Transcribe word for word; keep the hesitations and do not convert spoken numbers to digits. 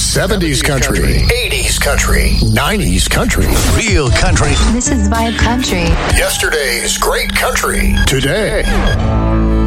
seventies country, eighties country, nineties country, Real country. This is Vibe Country. yesterday's great country, today.